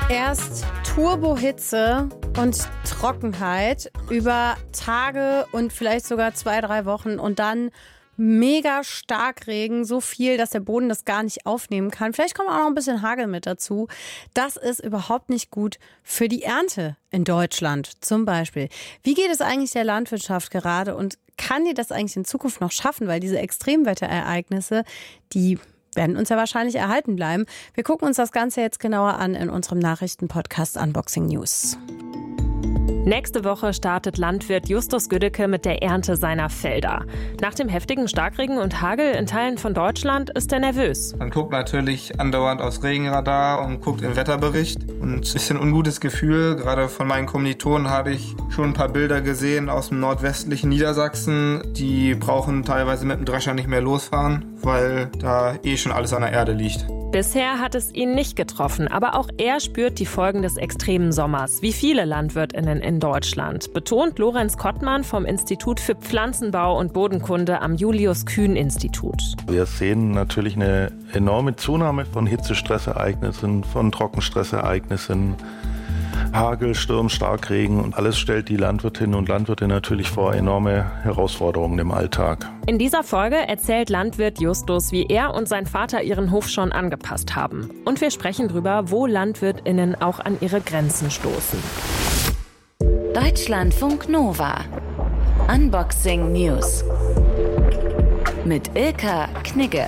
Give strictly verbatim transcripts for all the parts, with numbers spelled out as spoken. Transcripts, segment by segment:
Erst Turbohitze und Trockenheit über Tage und vielleicht sogar zwei, drei Wochen und dann mega Starkregen, so viel, dass der Boden das gar nicht aufnehmen kann. Vielleicht kommt auch noch ein bisschen Hagel mit dazu. Das ist überhaupt nicht gut für die Ernte in Deutschland zum Beispiel. Wie geht es eigentlich der Landwirtschaft gerade und kann die das eigentlich in Zukunft noch schaffen? Weil diese Extremwetterereignisse, die werden uns ja wahrscheinlich erhalten bleiben. Wir gucken uns das Ganze jetzt genauer an in unserem Nachrichtenpodcast Unboxing News. Nächste Woche startet Landwirt Justus Güdecke mit der Ernte seiner Felder. Nach dem heftigen Starkregen und Hagel in Teilen von Deutschland ist er nervös. Man guckt natürlich andauernd aufs Regenradar und guckt im Wetterbericht. Und ein bisschen ungutes Gefühl, gerade von meinen Kommilitonen habe ich schon ein paar Bilder gesehen aus dem nordwestlichen Niedersachsen. Die brauchen teilweise mit dem Drescher nicht mehr losfahren, weil da eh schon alles an der Erde liegt. Bisher hat es ihn nicht getroffen, aber auch er spürt die Folgen des extremen Sommers, wie viele LandwirtInnen in Deutschland, betont Lorenz Kottmann vom Institut für Pflanzenbau und Bodenkunde am Julius-Kühn-Institut. Wir sehen natürlich eine enorme Zunahme von Hitzestressereignissen, von Trockenstressereignissen, Hagel, Sturm, Starkregen und alles stellt die Landwirtinnen und Landwirte natürlich vor enorme Herausforderungen im Alltag. In dieser Folge erzählt Landwirt Justus, wie er und sein Vater ihren Hof schon angepasst haben. Und wir sprechen darüber, wo LandwirtInnen auch an ihre Grenzen stoßen. Deutschlandfunk Nova. Unboxing News. Mit Ilka Knigge.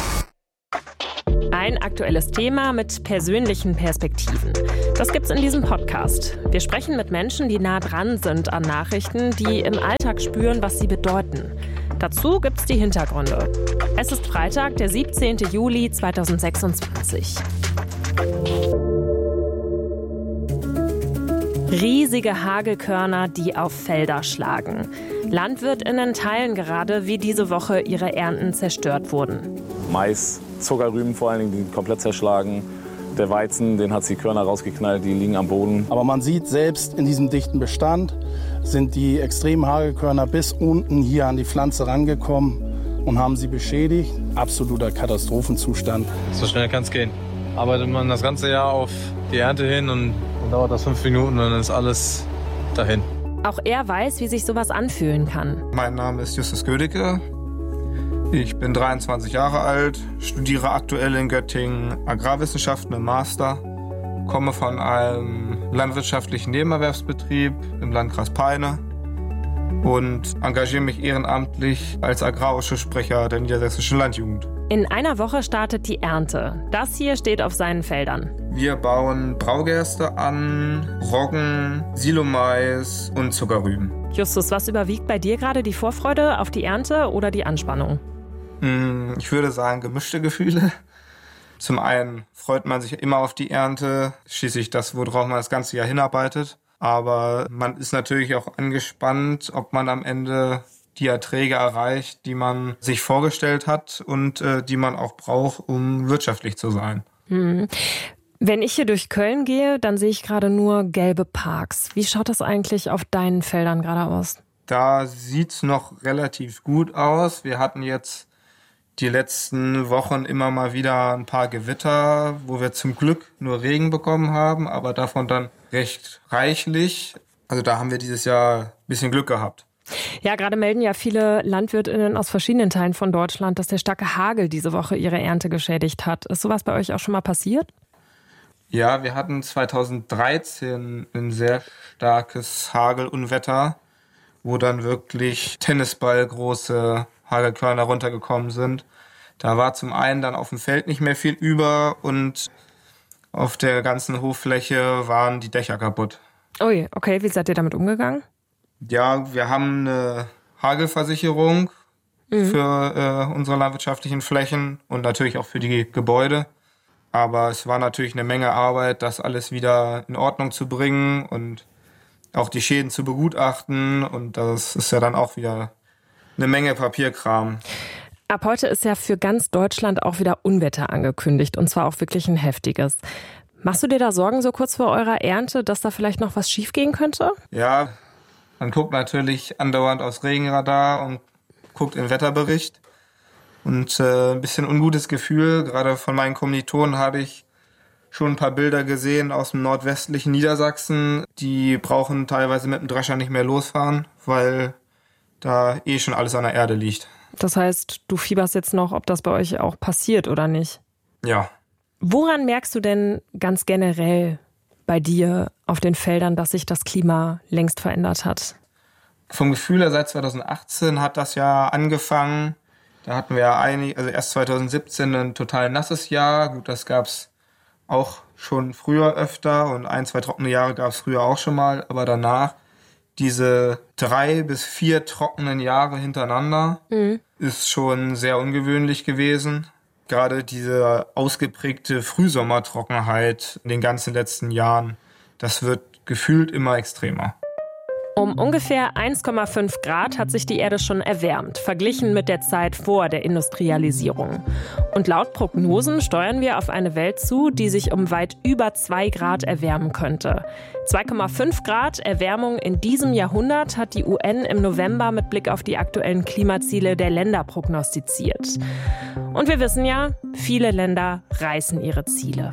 Ein aktuelles Thema mit persönlichen Perspektiven. Das gibt's in diesem Podcast. Wir sprechen mit Menschen, die nah dran sind an Nachrichten, die im Alltag spüren, was sie bedeuten. Dazu gibt's die Hintergründe. Es ist Freitag, der siebzehnten Juli zweitausendsechsundzwanzig. Riesige Hagelkörner, die auf Felder schlagen. LandwirtInnen teilen gerade, wie diese Woche ihre Ernten zerstört wurden. Mais, Zuckerrüben vor allen Dingen, die komplett zerschlagen. Der Weizen, den hat die Körner rausgeknallt, die liegen am Boden. Aber man sieht, selbst in diesem dichten Bestand sind die extremen Hagelkörner bis unten hier an die Pflanze rangekommen und haben sie beschädigt. Absoluter Katastrophenzustand. So schnell kann es gehen. Arbeitet man das ganze Jahr auf die Ernte hin und dann dauert das fünf Minuten und dann ist alles dahin. Auch er weiß, wie sich sowas anfühlen kann. Mein Name ist Justus Güdecke. Ich bin dreiundzwanzig Jahre alt, studiere aktuell in Göttingen Agrarwissenschaften im Master, komme von einem landwirtschaftlichen Nebenerwerbsbetrieb im Landkreis Peine und engagiere mich ehrenamtlich als Agrarausschussprecher der Niedersächsischen Landjugend. In einer Woche startet die Ernte. Das hier steht auf seinen Feldern. Wir bauen Braugerste an, Roggen, Silomais und Zuckerrüben. Justus, was überwiegt bei dir gerade, die Vorfreude auf die Ernte oder die Anspannung? Ich würde sagen, gemischte Gefühle. Zum einen freut man sich immer auf die Ernte, schließlich das, worauf man das ganze Jahr hinarbeitet. Aber man ist natürlich auch angespannt, ob man am Ende die Erträge erreicht, die man sich vorgestellt hat und äh, die man auch braucht, um wirtschaftlich zu sein. Hm. Wenn ich hier durch Köln gehe, dann sehe ich gerade nur gelbe Parks. Wie schaut das eigentlich auf deinen Feldern gerade aus? Da sieht's noch relativ gut aus. Wir hatten jetzt die letzten Wochen immer mal wieder ein paar Gewitter, wo wir zum Glück nur Regen bekommen haben, aber davon dann recht reichlich. Also da haben wir dieses Jahr ein bisschen Glück gehabt. Ja, gerade melden ja viele LandwirtInnen aus verschiedenen Teilen von Deutschland, dass der starke Hagel diese Woche ihre Ernte geschädigt hat. Ist sowas bei euch auch schon mal passiert? Ja, wir hatten zweitausenddreizehn ein sehr starkes Hagelunwetter, wo dann wirklich Tennisballgroße Hagelkörner runtergekommen sind. Da war zum einen dann auf dem Feld nicht mehr viel über und auf der ganzen Hoffläche waren die Dächer kaputt. Ui, okay, wie seid ihr damit umgegangen? Ja, wir haben eine Hagelversicherung mhm. für äh, unsere landwirtschaftlichen Flächen und natürlich auch für die Gebäude. Aber es war natürlich eine Menge Arbeit, das alles wieder in Ordnung zu bringen und auch die Schäden zu begutachten. Und das ist ja dann auch wieder eine Menge Papierkram. Ab heute ist ja für ganz Deutschland auch wieder Unwetter angekündigt und zwar auch wirklich ein heftiges. Machst du dir da Sorgen so kurz vor eurer Ernte, dass da vielleicht noch was schiefgehen könnte? Ja, man guckt natürlich andauernd aufs Regenradar und guckt im Wetterbericht. Und äh, ein bisschen ungutes Gefühl, gerade von meinen Kommilitonen habe ich schon ein paar Bilder gesehen aus dem nordwestlichen Niedersachsen. Die brauchen teilweise mit dem Drescher nicht mehr losfahren, weil da eh schon alles an der Erde liegt. Das heißt, du fieberst jetzt noch, ob das bei euch auch passiert oder nicht? Ja. Woran merkst du denn ganz generell bei dir auf den Feldern, dass sich das Klima längst verändert hat? Vom Gefühl her seit zweitausendachtzehn hat das Jahr angefangen. Da hatten wir ja einig, also erst zweitausendsiebzehn ein total nasses Jahr. Gut, das gab's auch schon früher öfter und ein, zwei trockene Jahre gab's früher auch schon mal. Aber danach diese drei bis vier trockenen Jahre hintereinander mhm. ist schon sehr ungewöhnlich gewesen. Gerade diese ausgeprägte Frühsommertrockenheit in den ganzen letzten Jahren, das wird gefühlt immer extremer. Um ungefähr eins Komma fünf Grad hat sich die Erde schon erwärmt, verglichen mit der Zeit vor der Industrialisierung. Und laut Prognosen steuern wir auf eine Welt zu, die sich um weit über zwei Grad erwärmen könnte. zwei Komma fünf Grad Erwärmung in diesem Jahrhundert hat die U N im November mit Blick auf die aktuellen Klimaziele der Länder prognostiziert. Und wir wissen ja, viele Länder reißen ihre Ziele.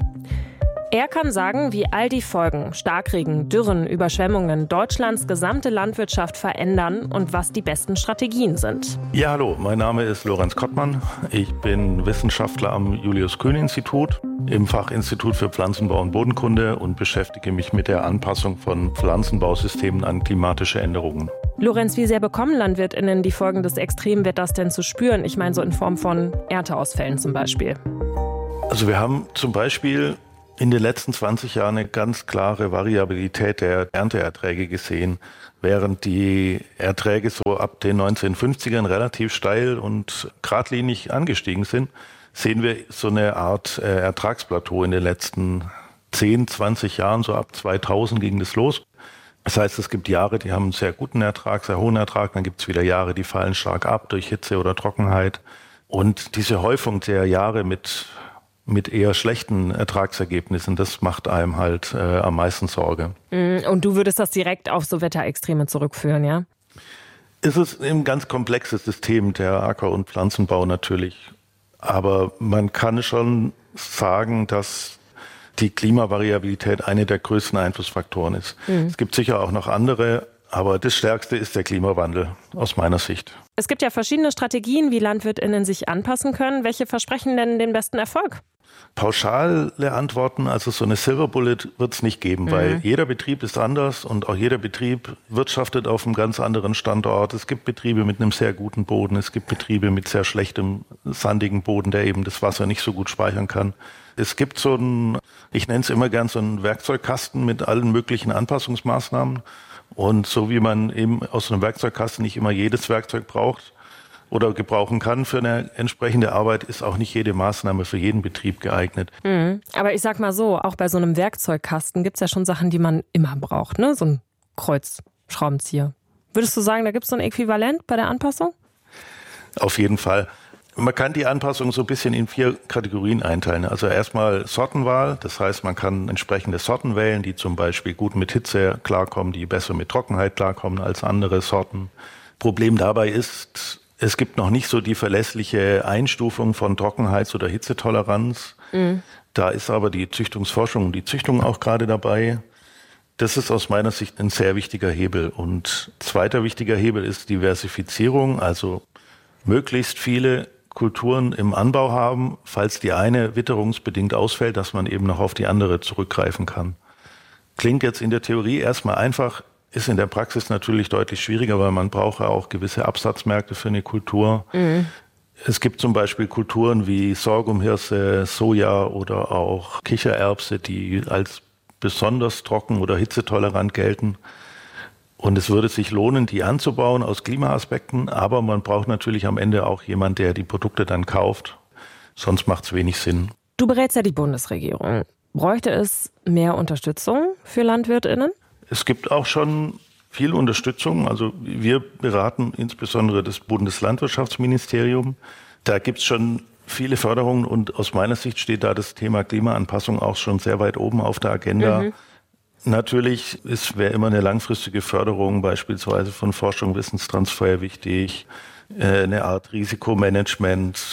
Er kann sagen, wie all die Folgen, Starkregen, Dürren, Überschwemmungen, Deutschlands gesamte Landwirtschaft verändern und was die besten Strategien sind. Ja, hallo, mein Name ist Lorenz Kottmann. Ich bin Wissenschaftler am Julius-Kühn-Institut im Fachinstitut für Pflanzenbau und Bodenkunde und beschäftige mich mit der Anpassung von Pflanzenbausystemen an klimatische Änderungen. Lorenz, wie sehr bekommen LandwirtInnen die Folgen des Extremwetters denn zu spüren? Ich meine so in Form von Ernteausfällen zum Beispiel. Also wir haben zum Beispiel in den letzten zwanzig Jahren eine ganz klare Variabilität der Ernteerträge gesehen. Während die Erträge so ab den neunzehnhundertfünfzigern relativ steil und geradlinig angestiegen sind, sehen wir so eine Art äh, Ertragsplateau in den letzten zehn, zwanzig Jahren. So ab zweitausend ging das los. Das heißt, es gibt Jahre, die haben einen sehr guten Ertrag, sehr hohen Ertrag. Dann gibt es wieder Jahre, die fallen stark ab durch Hitze oder Trockenheit. Und diese Häufung der Jahre mit mit eher schlechten Ertragsergebnissen, das macht einem halt äh, am meisten Sorge. Und du würdest das direkt auf so Wetterextreme zurückführen, ja? Es ist ein ganz komplexes System, der Acker- und Pflanzenbau natürlich. Aber man kann schon sagen, dass die Klimavariabilität eine der größten Einflussfaktoren ist. Mhm. Es gibt sicher auch noch andere, aber das Stärkste ist der Klimawandel aus meiner Sicht. Es gibt ja verschiedene Strategien, wie LandwirtInnen sich anpassen können. Welche versprechen denn den besten Erfolg? Pauschale Antworten, also so eine Silver Bullet wird es nicht geben, mhm. weil jeder Betrieb ist anders und auch jeder Betrieb wirtschaftet auf einem ganz anderen Standort. Es gibt Betriebe mit einem sehr guten Boden, es gibt Betriebe mit sehr schlechtem, sandigen Boden, der eben das Wasser nicht so gut speichern kann. Es gibt so einen, ich nenne es immer gern so einen Werkzeugkasten mit allen möglichen Anpassungsmaßnahmen. Und so wie man eben aus einem Werkzeugkasten nicht immer jedes Werkzeug braucht oder gebrauchen kann für eine entsprechende Arbeit, ist auch nicht jede Maßnahme für jeden Betrieb geeignet. Mhm. Aber ich sag mal so, auch bei so einem Werkzeugkasten gibt es ja schon Sachen, die man immer braucht, ne? So ein Kreuzschraubenzieher. Würdest du sagen, da gibt es so ein Äquivalent bei der Anpassung? Auf jeden Fall. Man kann die Anpassung so ein bisschen in vier Kategorien einteilen. Also erstmal Sortenwahl, das heißt, man kann entsprechende Sorten wählen, die zum Beispiel gut mit Hitze klarkommen, die besser mit Trockenheit klarkommen als andere Sorten. Problem dabei ist, es gibt noch nicht so die verlässliche Einstufung von Trockenheits- oder Hitzetoleranz. Mhm. Da ist aber die Züchtungsforschung und die Züchtung auch gerade dabei. Das ist aus meiner Sicht ein sehr wichtiger Hebel. Und zweiter wichtiger Hebel ist Diversifizierung, also möglichst viele Kulturen im Anbau haben, falls die eine witterungsbedingt ausfällt, dass man eben noch auf die andere zurückgreifen kann. Klingt jetzt in der Theorie erstmal einfach, ist in der Praxis natürlich deutlich schwieriger, weil man braucht ja auch gewisse Absatzmärkte für eine Kultur. Mhm. Es gibt zum Beispiel Kulturen wie Sorghumhirse, Soja oder auch Kichererbse, die als besonders trocken oder hitzetolerant gelten. Und es würde sich lohnen, die anzubauen aus Klimaaspekten, aber man braucht natürlich am Ende auch jemanden, der die Produkte dann kauft. Sonst macht es wenig Sinn. Du berätst ja die Bundesregierung. Bräuchte es mehr Unterstützung für LandwirtInnen? Es gibt auch schon viel Unterstützung. Also wir beraten insbesondere das Bundeslandwirtschaftsministerium. Da gibt es schon viele Förderungen und aus meiner Sicht steht da das Thema Klimaanpassung auch schon sehr weit oben auf der Agenda. Mhm. Natürlich wäre immer eine langfristige Förderung beispielsweise von Forschung, Wissenstransfer wichtig, eine Art Risikomanagement,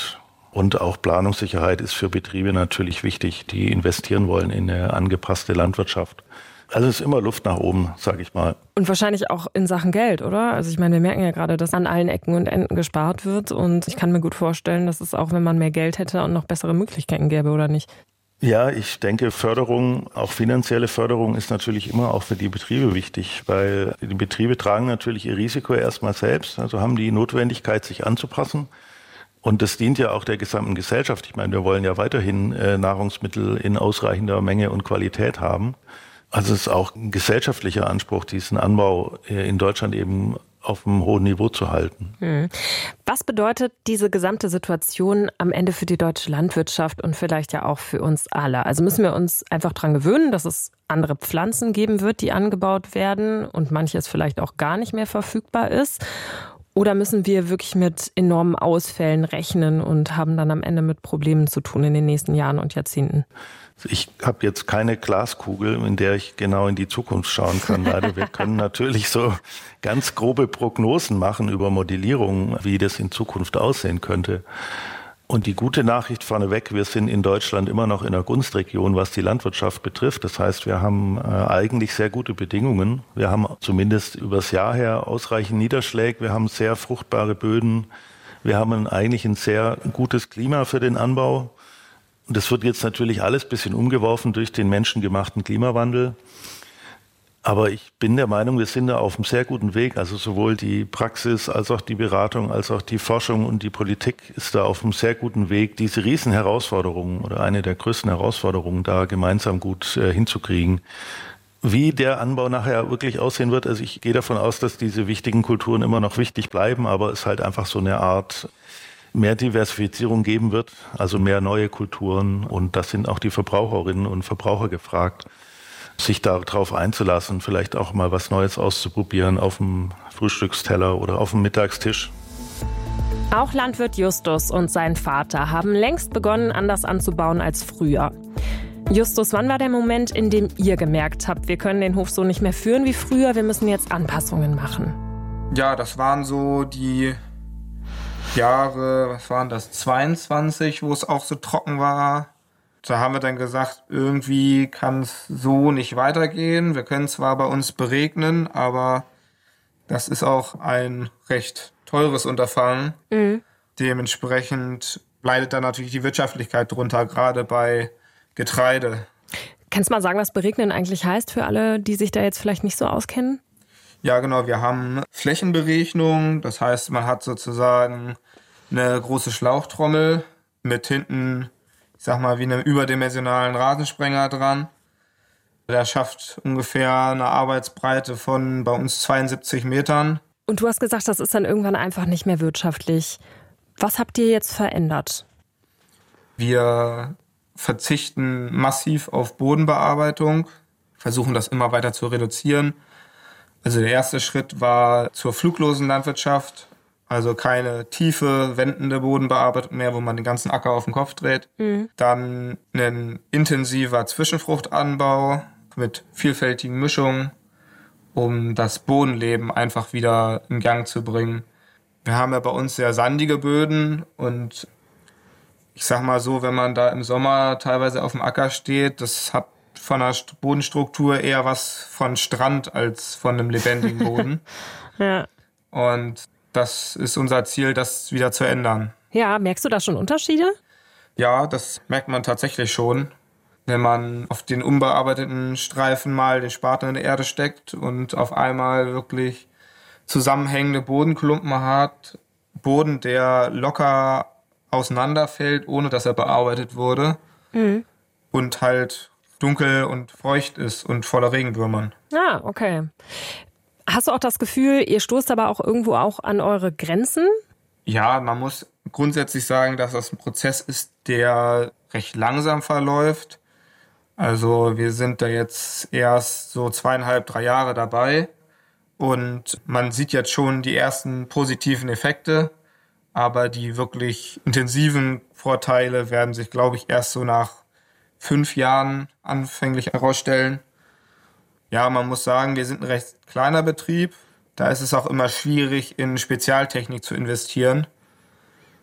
Und auch Planungssicherheit ist für Betriebe natürlich wichtig, die investieren wollen in eine angepasste Landwirtschaft. Also es ist immer Luft nach oben, sage ich mal. Und wahrscheinlich auch in Sachen Geld, oder? Also ich meine, wir merken ja gerade, dass an allen Ecken und Enden gespart wird. Und ich kann mir gut vorstellen, dass es auch, wenn man mehr Geld hätte, und noch bessere Möglichkeiten gäbe, oder nicht? Ja, ich denke, Förderung, auch finanzielle Förderung ist natürlich immer auch für die Betriebe wichtig, weil die Betriebe tragen natürlich ihr Risiko erstmal selbst, also haben die Notwendigkeit, sich anzupassen. Und das dient ja auch der gesamten Gesellschaft. Ich meine, wir wollen ja weiterhin äh, Nahrungsmittel in ausreichender Menge und Qualität haben. Also es ist auch ein gesellschaftlicher Anspruch, diesen Anbau äh, in Deutschland eben auf einem hohen Niveau zu halten. Hm. Was bedeutet diese gesamte Situation am Ende für die deutsche Landwirtschaft und vielleicht ja auch für uns alle? Also müssen wir uns einfach dran gewöhnen, dass es andere Pflanzen geben wird, die angebaut werden und manches vielleicht auch gar nicht mehr verfügbar ist? Oder müssen wir wirklich mit enormen Ausfällen rechnen und haben dann am Ende mit Problemen zu tun in den nächsten Jahren und Jahrzehnten? Ich habe jetzt keine Glaskugel, in der ich genau in die Zukunft schauen kann. Leider, wir können natürlich so ganz grobe Prognosen machen über Modellierungen, wie das in Zukunft aussehen könnte. Und die gute Nachricht vorneweg, wir sind in Deutschland immer noch in einer Gunstregion, was die Landwirtschaft betrifft. Das heißt, wir haben äh, eigentlich sehr gute Bedingungen. Wir haben zumindest übers Jahr her ausreichend Niederschläge. Wir haben sehr fruchtbare Böden. Wir haben eigentlich ein sehr gutes Klima für den Anbau. Und das wird jetzt natürlich alles ein bisschen umgeworfen durch den menschengemachten Klimawandel. Aber ich bin der Meinung, wir sind da auf einem sehr guten Weg. Also sowohl die Praxis als auch die Beratung, als auch die Forschung und die Politik ist da auf einem sehr guten Weg, diese Riesenherausforderungen oder eine der größten Herausforderungen da gemeinsam gut äh, hinzukriegen. Wie der Anbau nachher wirklich aussehen wird, also ich gehe davon aus, dass diese wichtigen Kulturen immer noch wichtig bleiben, aber es halt einfach so eine Art mehr Diversifizierung geben wird, also mehr neue Kulturen. Und das sind auch die Verbraucherinnen und Verbraucher gefragt, sich darauf einzulassen, vielleicht auch mal was Neues auszuprobieren auf dem Frühstücksteller oder auf dem Mittagstisch. Auch Landwirt Justus und sein Vater haben längst begonnen, anders anzubauen als früher. Justus, wann war der Moment, in dem ihr gemerkt habt, wir können den Hof so nicht mehr führen wie früher, wir müssen jetzt Anpassungen machen? Ja, das waren so die Jahre, was waren das, zweiundzwanzig, wo es auch so trocken war. Da haben wir dann gesagt, irgendwie kann es so nicht weitergehen. Wir können zwar bei uns beregnen, aber das ist auch ein recht teures Unterfangen. Mhm. Dementsprechend leidet dann natürlich die Wirtschaftlichkeit drunter, gerade bei Getreide. Kannst du mal sagen, was beregnen eigentlich heißt für alle, die sich da jetzt vielleicht nicht so auskennen? Ja, genau. Wir haben Flächenberegnung. Das heißt, man hat sozusagen eine große Schlauchtrommel mit hinten, ich sag mal, wie einem überdimensionalen Rasensprenger dran. Der schafft ungefähr eine Arbeitsbreite von bei uns zweiundsiebzig Metern. Und du hast gesagt, das ist dann irgendwann einfach nicht mehr wirtschaftlich. Was habt ihr jetzt verändert? Wir verzichten massiv auf Bodenbearbeitung, versuchen das immer weiter zu reduzieren. Also der erste Schritt war zur fluglosen Landwirtschaft. Also keine tiefe, wendende Bodenbearbeitung mehr, wo man den ganzen Acker auf den Kopf dreht. Mhm. Dann ein intensiver Zwischenfruchtanbau mit vielfältigen Mischungen, um das Bodenleben einfach wieder in Gang zu bringen. Wir haben ja bei uns sehr sandige Böden und ich sag mal so, wenn man da im Sommer teilweise auf dem Acker steht, das hat von der Bodenstruktur eher was von Strand als von einem lebendigen Boden. Ja. Und das ist unser Ziel, das wieder zu ändern. Ja, merkst du da schon Unterschiede? Ja, das merkt man tatsächlich schon. Wenn man auf den unbearbeiteten Streifen mal den Spaten in die Erde steckt und auf einmal wirklich zusammenhängende Bodenklumpen hat, Boden, der locker auseinanderfällt, ohne dass er bearbeitet wurde, mhm. und halt dunkel und feucht ist und voller Regenwürmern. Ah, okay. Hast du auch das Gefühl, ihr stoßt aber auch irgendwo auch an eure Grenzen? Ja, man muss grundsätzlich sagen, dass das ein Prozess ist, der recht langsam verläuft. Also wir sind da jetzt erst so zweieinhalb, drei Jahre dabei und man sieht jetzt schon die ersten positiven Effekte, aber die wirklich intensiven Vorteile werden sich, glaube ich, erst so nach fünf Jahren anfänglich herausstellen. Ja, man muss sagen, wir sind ein recht kleiner Betrieb. Da ist es auch immer schwierig, in Spezialtechnik zu investieren.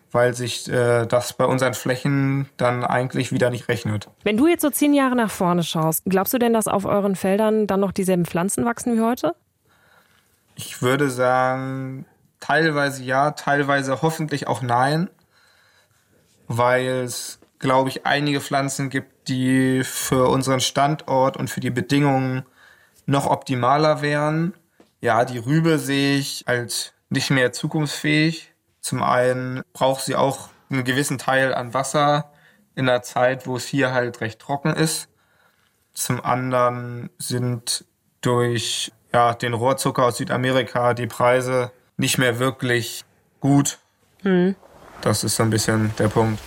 weil sich äh, das bei unseren Flächen dann eigentlich wieder nicht rechnet. Wenn du jetzt so zehn Jahre nach vorne schaust, glaubst du denn, dass auf euren Feldern dann noch dieselben Pflanzen wachsen wie heute? Ich würde sagen, teilweise ja, teilweise hoffentlich auch nein, weil es, glaube ich, einige Pflanzen gibt, die für unseren Standort und für die Bedingungen noch optimaler wären. Ja, die Rübe sehe ich als nicht mehr zukunftsfähig. Zum einen braucht sie auch einen gewissen Teil an Wasser in der Zeit, wo es hier halt recht trocken ist. Zum anderen sind durch ja, den Rohrzucker aus Südamerika die Preise nicht mehr wirklich gut. Hm. Das ist so ein bisschen der Punkt.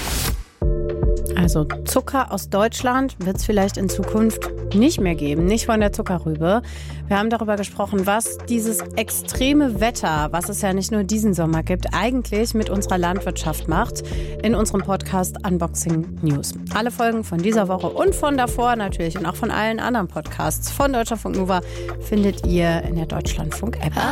Also Zucker aus Deutschland wird es vielleicht in Zukunft nicht mehr geben, nicht von der Zuckerrübe. Wir haben darüber gesprochen, was dieses extreme Wetter, was es ja nicht nur diesen Sommer gibt, eigentlich mit unserer Landwirtschaft macht, in unserem Podcast Unboxing News. Alle Folgen von dieser Woche und von davor natürlich und auch von allen anderen Podcasts von Deutschlandfunk Nova findet ihr in der Deutschlandfunk-App.